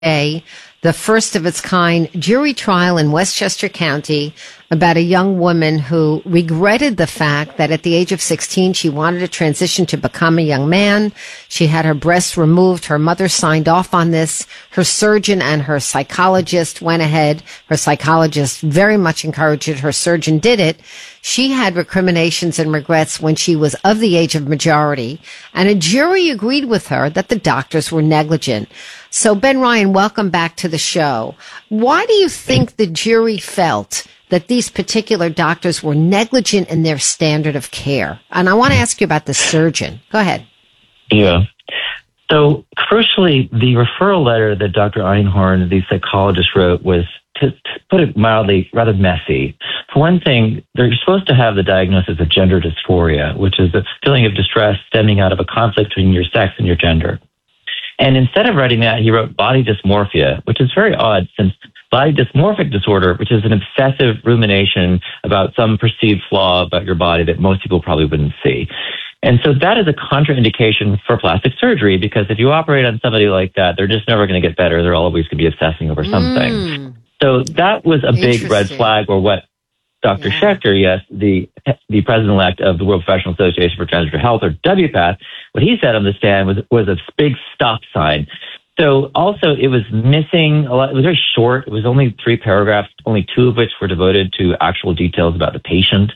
A, the first of its kind jury trial in Westchester County about a young woman who regretted the fact that at the age of 16, she wanted to transition to become a young man. She had her breasts removed. Her mother signed off on this. Her surgeon and her psychologist went ahead. Her psychologist very much encouraged it. Her surgeon did it. She had recriminations and regrets when she was of the age of majority, and a jury agreed with her that the doctors were negligent. So, Ben Ryan, welcome back to the show. Why do you think the jury felt that these particular doctors were negligent in their standard of care? And I want to ask you about the surgeon. Go ahead. Yeah. So, crucially, the referral letter that Dr. Einhorn, the psychologist, wrote was, to put it mildly, rather messy. For one thing, you're supposed to have the diagnosis of gender dysphoria, which is a feeling of distress stemming out of a conflict between your sex and your gender. And instead of writing that, he wrote body dysmorphia, which is very odd since body dysmorphic disorder, which is an obsessive rumination about some perceived flaw about your body that most people probably wouldn't see. And so that is a contraindication for plastic surgery, because if you operate on somebody like that, they're just never going to get better. They're always going to be obsessing over something. So that was a big red flag, or what Dr. Schechter, yes, the president-elect of the World Professional Association for Transgender Health, or WPATH, what he said on the stand was a big stop sign. So also it was missing a lot. It was very short. It was only 3 paragraphs, only 2 of which were devoted to actual details about the patient.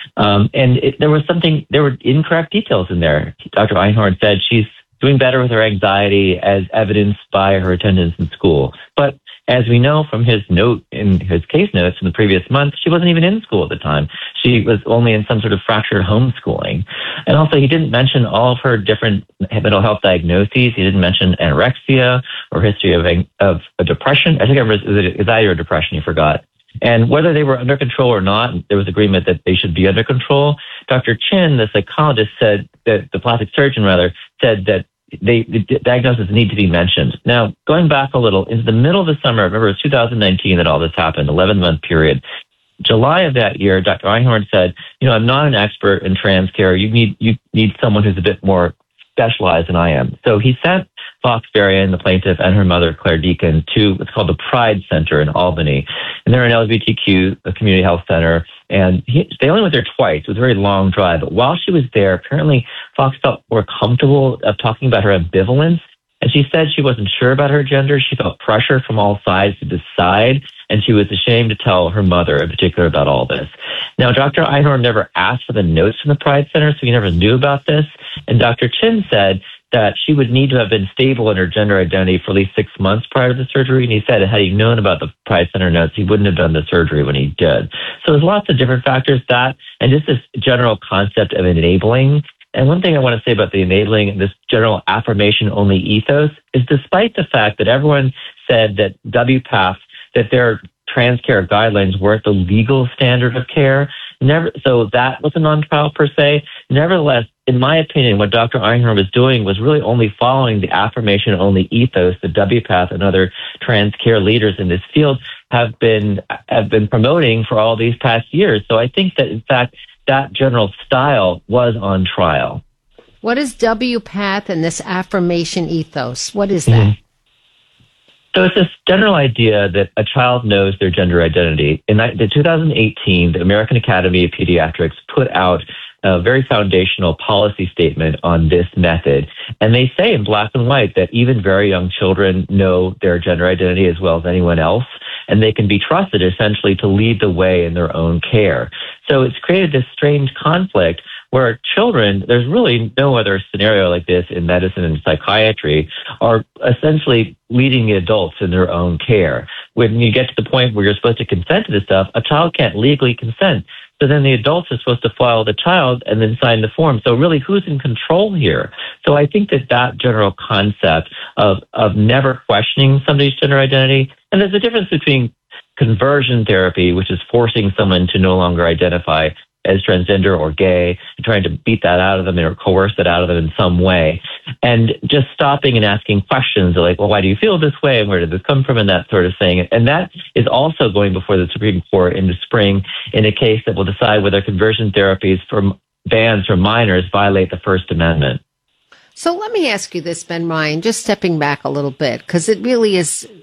There were incorrect details in there. Dr. Einhorn said she's doing better with her anxiety as evidenced by her attendance in school. But as we know from his note in his case notes from the previous month, she wasn't even in school at the time. She was only in some sort of fractured homeschooling. And also, he didn't mention all of her different mental health diagnoses. He didn't mention anorexia or history of a depression. I think it was anxiety or depression, he forgot. And whether they were under control or not, there was agreement that they should be under control. Dr. Chin, the psychologist, said that the plastic surgeon, rather, said that the diagnosis need to be mentioned. Now, going back a little, into the middle of the summer, remember it was 2019 that all this happened, 11-month period. July of that year, Dr. Einhorn said, I'm not an expert in trans care. You need someone who's a bit more specialized than I am. So he sent Fox Varian, the plaintiff, and her mother, Claire Deacon, to what's called the Pride Center in Albany. And they're an LGBTQ community health center. And they only went there twice. It was a very long drive. But while she was there, apparently Fox felt more comfortable of talking about her ambivalence. And she said she wasn't sure about her gender. She felt pressure from all sides to decide. And she was ashamed to tell her mother in particular about all this. Now, Dr. Einhorn never asked for the notes from the Pride Center, so he never knew about this. And Dr. Chin said that she would need to have been stable in her gender identity for at least 6 months prior to the surgery. And he said had he known about the Pride Center notes, he wouldn't have done the surgery when he did. So there's lots of different factors, that, and just this general concept of enabling. And one thing I want to say about the enabling, this general affirmation-only ethos, is despite the fact that everyone said that WPATH, that their trans care guidelines weren't the legal standard of care, so that wasn't on trial per se. Nevertheless, in my opinion, what Dr. Einhorn was doing was really only following the affirmation-only ethos that WPATH and other trans care leaders in this field have been promoting for all these past years. So I think that, in fact, that general style was on trial. What is WPATH and this affirmation ethos? What is that? So it's this general idea that a child knows their gender identity. In 2018, the American Academy of Pediatrics put out a very foundational policy statement on this method. And they say in black and white that even very young children know their gender identity as well as anyone else, and they can be trusted essentially to lead the way in their own care. So it's created this strange conflict where children, there's really no other scenario like this in medicine and psychiatry, are essentially leading the adults in their own care. When you get to the point where you're supposed to consent to this stuff, a child can't legally consent. So then the adults are supposed to follow the child and then sign the form. So really, who's in control here? So I think that general concept of never questioning somebody's gender identity, and there's a difference between conversion therapy, which is forcing someone to no longer identify as transgender or gay, and trying to beat that out of them or coerce it out of them in some way, and just stopping and asking questions like, well, why do you feel this way, and where did this come from, and that sort of thing. And that is also going before the Supreme Court in the spring in a case that will decide whether conversion therapies for bans for minors violate the First Amendment. So let me ask you this, Ben Ryan, just stepping back a little bit, because it really is